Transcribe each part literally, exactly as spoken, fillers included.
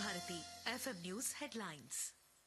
Bharati FM news headlines.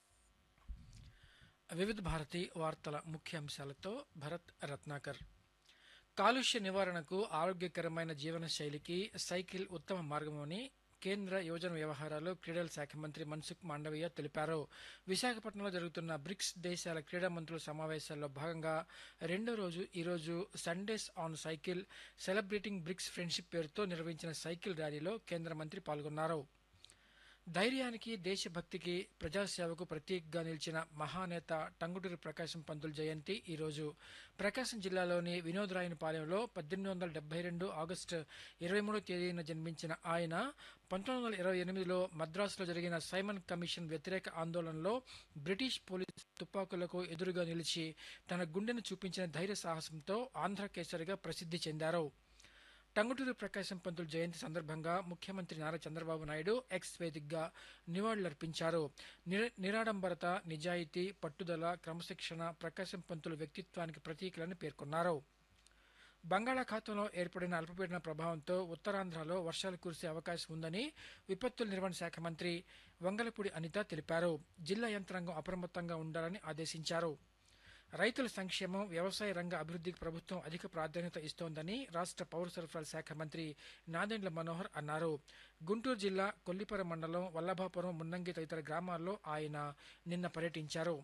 వివిధ భారతి వార్తల ముఖ్యాంశాలతో భరత్ రత్నాకర్. కాలుష్య నివారణకు ఆరోగ్యకరమైన జీవన శైలికి సైకిల్ ఉత్తమ మార్గమని కేంద్ర యువజన వ్యవహారాలు క్రీడల శాఖ మంత్రి మన్సుఖ్ మాండవీయ తెలిపారు. విశాఖపట్నంలో జరుగుతున్న బ్రిక్స్ దేశాల క్రీడా మంత్రుల సమావేశాల్లో భాగంగా రెండో రోజు ఈరోజు Sundays on cycle celebrating bricks friendship పేరుతో నిర్వహించిన సైకిల్ ర్యాలీలో కేంద్ర మంత్రి పాల్గొన్నారు. ధైర్యానికి, దేశభక్తికి, ప్రజాసేవకు ప్రతీకగా నిలిచిన మహానేత టంగుటూరి ప్రకాశం పంతులు జయంతి ఈరోజు. ప్రకాశం జిల్లాలోని వినోదరాయనపాలెంలో పద్దెనిమిది వందల డెబ్బై రెండు ఆగస్టు ఇరవై మూడో తేదీన జన్మించిన ఆయన పంతొమ్మిది వందల ఇరవై ఎనిమిదిలో మద్రాసులో జరిగిన సైమన్ కమిషన్ వ్యతిరేక ఆందోళనలో బ్రిటిష్ పోలీసు తుపాకులకు ఎదురుగా నిలిచి తన గుండెను చూపించిన ధైర్య సాహసంతో ఆంధ్ర కేసరిగా ప్రసిద్ధి చెందారు. టంగుటూరి ప్రకాశం పంతులు జయంతి సందర్భంగా ముఖ్యమంత్రి నారా చంద్రబాబు నాయుడు ఎక్స్ వేదికగా నివాళులర్పించారు. నిరాడంబరత, నిజాయితీ, పట్టుదల, క్రమశిక్షణ ప్రకాశం పంతులు వ్యక్తిత్వానికి ప్రతీకలని పేర్కొన్నారు. బంగాళాఖాతంలో ఏర్పడిన అల్పపీడన ప్రభావంతో ఉత్తరాంధ్రలో వర్షాలు కురిసే అవకాశం ఉందని విపత్తుల నిర్వహణ శాఖ మంత్రి వంగలపూడి అనిత తెలిపారు. జిల్లా యంత్రాంగం అప్రమత్తంగా ఉండాలని ఆదేశించారు. రైతుల సంక్షేమం, వ్యవసాయ రంగ అభివృద్ధికి ప్రభుత్వం అధిక ప్రాధాన్యత ఇస్తోందని రాష్ట్ర పౌర సరఫరాల శాఖ మంత్రి నాదెండ్ల మనోహర్ అన్నారు. గుంటూరు జిల్లా కొల్లిపర మండలం వల్లభాపురం, మున్నంగి తదితర గ్రామాల్లో ఆయన నిన్న పర్యటించారు.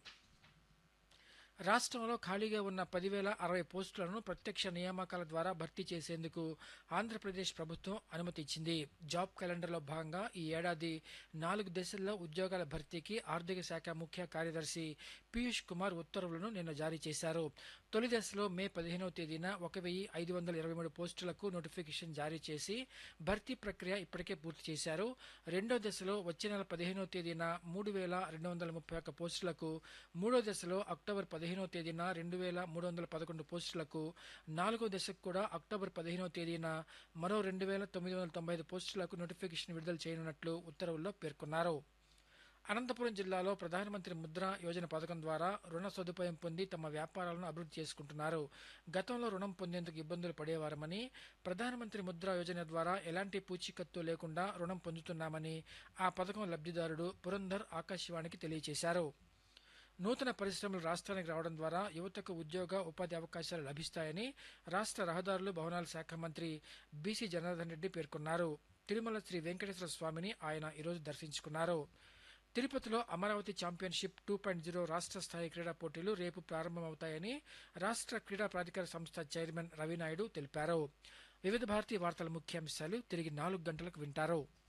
రాష్ట్రంలో ఖాళీగా ఉన్న పదివేల అరవై పోస్టులను ప్రత్యక్ష నియామకాల ద్వారా భర్తీ చేసేందుకు ఆంధ్రప్రదేశ్ ప్రభుత్వం అనుమతి ఇచ్చింది. జాబ్ క్యాలెండర్లో భాగంగా ఈ ఏడాది నాలుగు దశల్లో ఉద్యోగాల భర్తీకి ఆర్థిక శాఖ ముఖ్య కార్యదర్శి పీయూష్ కుమార్ ఉత్తర్వులను నిన్న జారీ చేశారు. తొలి దశలో మే పదిహేనవ తేదీన ఒక వెయ్యి ఐదు వందల ఇరవై మూడు పోస్టులకు నోటిఫికేషన్ జారీ చేసి భర్తీ ప్రక్రియ ఇప్పటికే పూర్తి చేశారు. రెండో దశలో వచ్చే నెల పదిహేనవ తేదీన మూడు వేల రెండు వందల ముప్పై ఒక్క పోస్టులకు, మూడో దశలో అక్టోబర్ పదిహేనవ తేదీన రెండు వేల మూడు వందల పదకొండు పోస్టులకు, నాలుగో దశకు కూడా అక్టోబర్ పదిహేనవ తేదీన మరో రెండు వేల తొమ్మిది వందల తొంభై ఐదు పోస్టులకు నోటిఫికేషన్ విడుదల చేయనున్నట్లు ఉత్తర్వుల్లో పేర్కొన్నారు. అనంతపురం జిల్లాలో ప్రధానమంత్రి ముద్ర యోజన పథకం ద్వారా రుణ సదుపాయం పొంది తమ వ్యాపారాలను అభివృద్ధి చేసుకుంటున్నారు. గతంలో రుణం పొందేందుకు ఇబ్బందులు పడేవారమని, ప్రధానమంత్రి ముద్ర యోజన ద్వారా ఎలాంటి పూచీకత్తు లేకుండా రుణం పొందుతున్నామని ఆ పథకం లబ్ధిదారుడు పురంధర్ ఆకాశవాణికి తెలియజేశారు. నూతన పరిశ్రమలు రాష్ట్రానికి రావడం ద్వారా యువతకు ఉద్యోగ, ఉపాధి అవకాశాలు లభిస్తాయని రాష్ట్ర రహదారులు, భవనాల శాఖ మంత్రి బీసీ జనార్దన్ రెడ్డి పేర్కొన్నారు. తిరుమల శ్రీ వెంకటేశ్వర స్వామిని ఆయన ఈరోజు దర్శించుకున్నారు. తిరుపతిలో Amaravati championship two point zero రాష్ట్ర స్థాయి క్రీడా పోటీలు రేపు ప్రారంభమవుతాయని రాష్ట్ర క్రీడా ప్రాధికార సంస్థ చైర్మన్ రవినాయుడు తెలిపారు. వివిధ భారతీ వార్తల ముఖ్యాంశాలు తిరిగి నాలుగు గంటలకు వింటారు.